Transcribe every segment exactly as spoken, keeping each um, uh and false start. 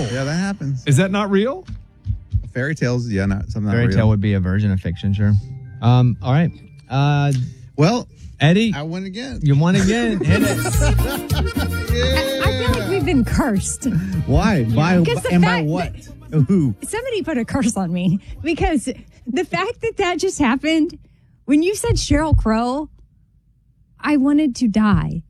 Yeah, that happens. Is that not real? Fairy tales, yeah, not something. Fairy not tale real. would be a version of fiction, sure. Um, all right. Uh, well, Eddie. I win again. You won again. Hit it. Yeah. I feel like we've been cursed. Why? By Because the and by fact what? that- Who? Somebody put a curse on me because the fact that that just happened, when you said Sheryl Crow, I wanted to die.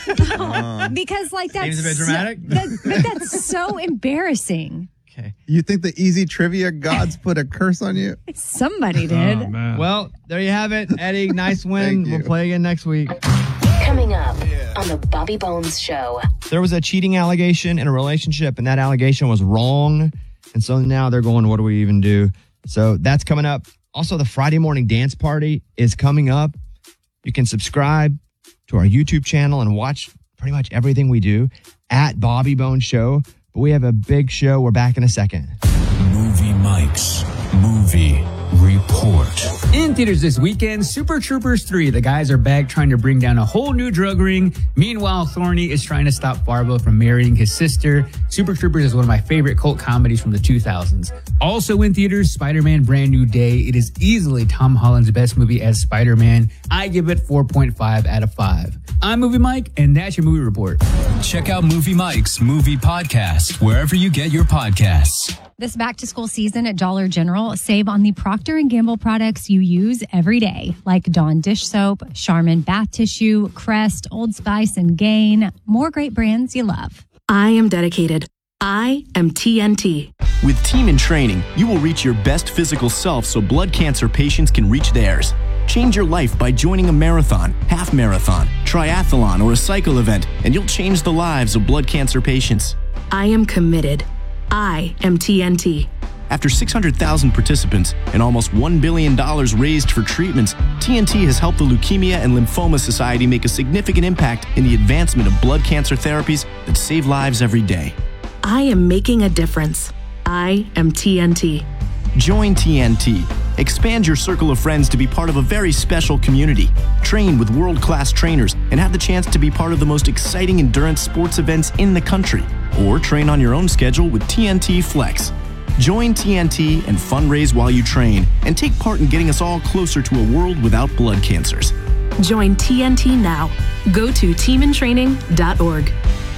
Uh, because like that's Seems a bit dramatic. So, that, but that's so embarrassing. Okay. You think the easy trivia gods put a curse on you? Somebody did. Oh, man. Well, there you have it. Eddie, nice win. Thank you. We'll play again next week. Coming up on the Bobby Bones Show. There was a cheating allegation in a relationship, and that allegation was wrong. And so now they're going, what do we even do? So that's coming up. Also, the Friday morning dance party is coming up. You can subscribe to our YouTube channel and watch pretty much everything we do at Bobby Bones Show. But we have a big show. We're back in a second. Movie Mike's Movie Report. In theaters this weekend, Super Troopers three. The guys are back trying to bring down a whole new drug ring. Meanwhile, Thorny is trying to stop Fargo from marrying his sister. Super Troopers is one of my favorite cult comedies from the two thousands. Also in theaters, Spider-Man Brand New Day. It is easily Tom Holland's best movie as Spider-Man. I give it four point five out of five. I'm Movie Mike, and that's your movie report. Check out Movie Mike's Movie Podcast wherever you get your podcasts. This back-to-school season at Dollar General, save on the Procter and Gamble products you use every day, like Dawn dish soap, Charmin bath tissue, Crest, Old Spice, and Gain. More great brands you love. I am dedicated. I am T N T. With Team in Training, you will reach your best physical self so blood cancer patients can reach theirs. Change your life by joining a marathon, half marathon, triathlon, or a cycle event, and you'll change the lives of blood cancer patients. I am committed. I am T N T. After six hundred thousand participants and almost one billion dollars raised for treatments, T N T has helped the Leukemia and Lymphoma Society make a significant impact in the advancement of blood cancer therapies that save lives every day. I am making a difference. I am T N T. Join T N T. Expand your circle of friends to be part of a very special community. Train with world-class trainers and have the chance to be part of the most exciting endurance sports events in the country. Or train on your own schedule with T N T Flex. Join T N T and fundraise while you train and take part in getting us all closer to a world without blood cancers. Join T N T now. Go to team in training dot org.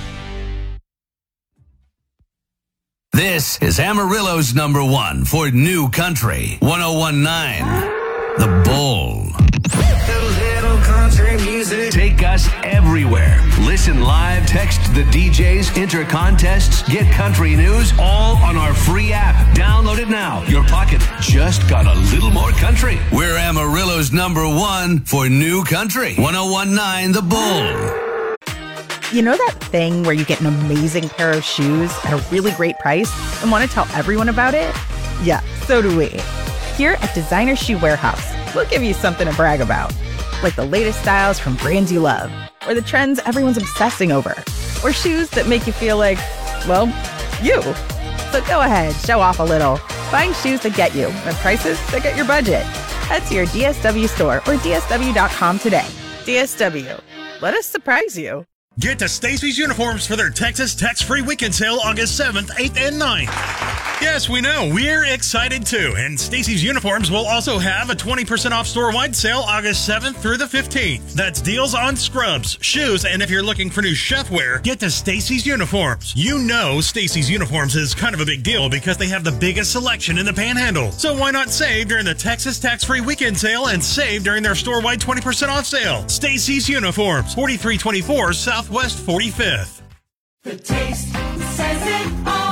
This is Amarillo's number one for New Country. one oh one point nine The Bull. Little country music. Take us everywhere. Listen live, text the D Js, enter contests, get country news, all on our free app. Download it now. Your pocket just got a little more country. We're Amarillo's number one for New Country. one oh one point nine The Bull. You know that thing where you get an amazing pair of shoes at a really great price and want to tell everyone about it? Yeah, so do we. Here at Designer Shoe Warehouse, we'll give you something to brag about. Like the latest styles from brands you love, or the trends everyone's obsessing over, or shoes that make you feel like, well, you. So go ahead, show off a little. Find shoes that get you at prices that get your budget. Head to your D S W store or D S W dot com today. D S W. Let us surprise you. Get to Stacy's Uniforms for their Texas tax-free weekend sale August seventh, eighth, and ninth. Yes, we know. We're excited too. And Stacy's Uniforms will also have a twenty percent off store-wide sale August seventh through the fifteenth. That's deals on scrubs, shoes, and if you're looking for new chef wear, get to Stacy's Uniforms. You know Stacy's Uniforms is kind of a big deal because they have the biggest selection in the Panhandle. So why not save during the Texas tax-free weekend sale and save during their store-wide twenty percent off sale? Stacy's Uniforms, forty-three twenty-four Southwest forty-fifth. The taste says it all.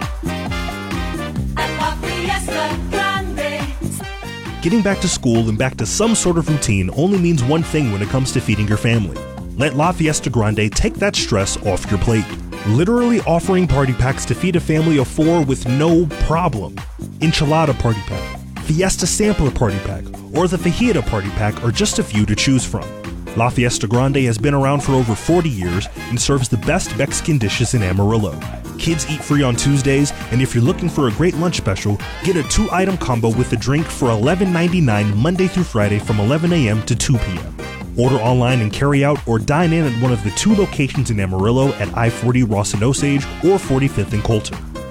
Getting back to school and back to some sort of routine only means one thing when it comes to feeding your family. Let La Fiesta Grande take that stress off your plate. Literally offering party packs to feed a family of four with no problem. Enchilada Party Pack, Fiesta Sampler Party Pack, or the Fajita Party Pack are just a few to choose from. La Fiesta Grande has been around for over forty years and serves the best Mexican dishes in Amarillo. Kids eat free on Tuesdays, and if you're looking for a great lunch special, get a two-item combo with a drink for eleven ninety-nine Monday through Friday from eleven a.m. to two p.m. Order online and carry out or dine in at one of the two locations in Amarillo at I forty Ross and Osage or forty-fifth in Coulter.